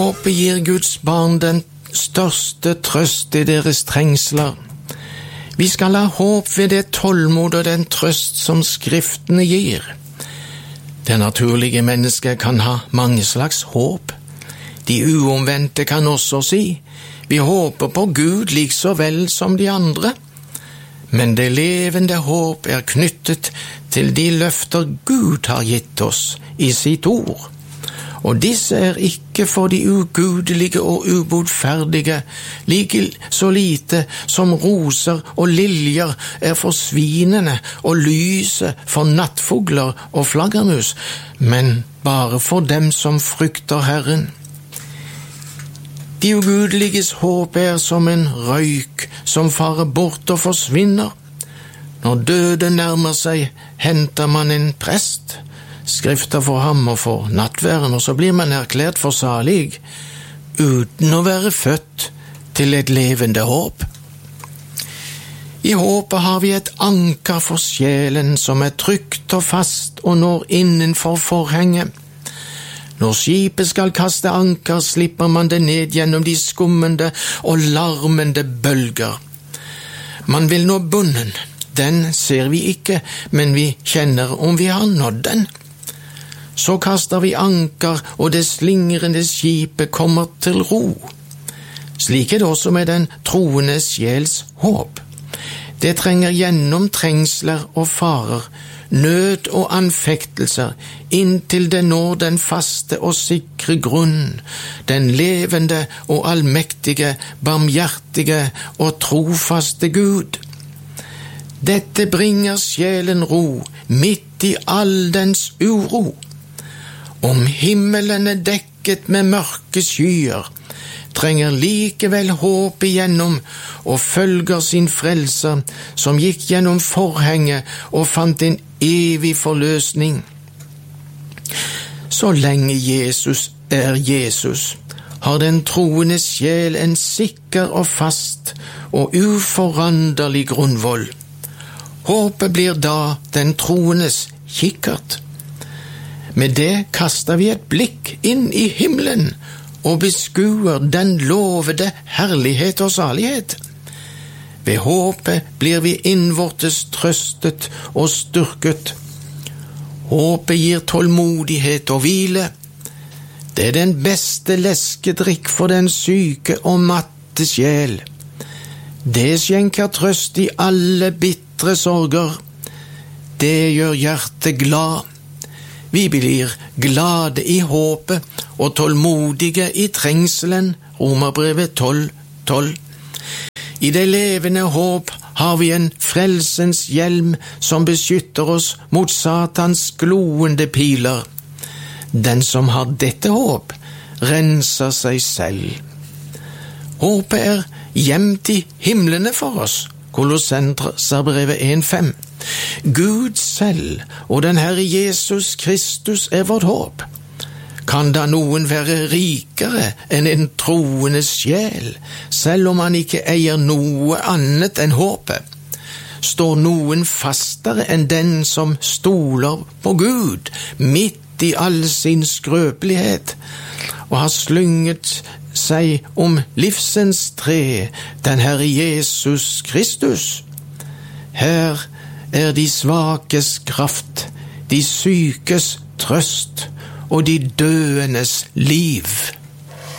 Håpet gir Guds barn den største trøst i deres trengsler. Vi skal ha håp ved det tålmod og den trøst som Skriftene gir. Det naturlige mennesket kan ha mange slags håp. De uomvendte kan også si, vi håper på Gud like så vel som de andre. Men det levende håp er knyttet til de løfter Gud har gitt oss i sitt ord. Og disse er ikke for de ugudelige og ubotferdige, like så lite som roser og liljer er for svinene og lyset for nattfugler og flaggermus, men bare for dem som frykter Herren. De ugudeliges håp er som en røyk som farer bort og forsvinner. Når døden nærmer seg, henter man en prest, skrifter for ham og for nattværen, og så blir man erklært for salig, uten å være født til et levende håp. I håpet har vi et anker for sjelen som er trygt og fast og når innenfor forhenget. Når skipet skal kaste anker, slipper man det ned gjennom de skummende og larmende bølger. Man vil nå bunnen. Den ser vi ikke, men vi kjenner om vi har nådd den. Så kaster vi anker, og det slingrende skipet kommer til ro. Slik er det også med den troende sjels håp. Det trenger gjennom trengsler og farer, nød og anfektelser, inntil det når den faste og sikre grunn, den levende og allmektige, barmhjertige og trofaste Gud. Dette bringer sjelen ro, midt i all dens uro. Om himmelen er dekket med mørke skyer, trenger likevel håp igjennom og følger sin frelser, som gikk gjennom forhenget og fant en evig forløsning. Så lenge Jesus er Jesus, har den troende sjel en sikker og fast og uforanderlig grunnvoll. Håpet blir da den troendes kikkert. Med det kaster vi et blikk inn i himmelen og beskuer den lovede herlighet og salighet. Ved håpet blir vi innvortes trøstet og styrket. Håpet gir tålmodighet og hvile. Det er den beste leskedrikk for den syke og matte sjel. Det skjenker trøst i alle bitre sorger. Det gjør hjertet glad. Vi blir glade i håpet og tålmodige i trengselen, Romerbrevet 12:12. I det levende håp har vi en frelsens hjelm som beskytter oss mot Satans gloende piler. Den som har dette håp, renser seg selv. Håpet er gjemt i himlene for oss, Kolossenserbrevet 1:5. Gud selv og den Herre Jesus Kristus er vårt håp. Kan da noen være rikere enn en troende sjel, selv om han ikke eier noe annet enn håpet? Står noen fastere enn den som stoler på Gud, midt i all sin skrøpelighet, og har slynget seg om livsens tre, den Herre Jesus Kristus? Her er de svakes kraft, de sykes trøst og de døendes liv.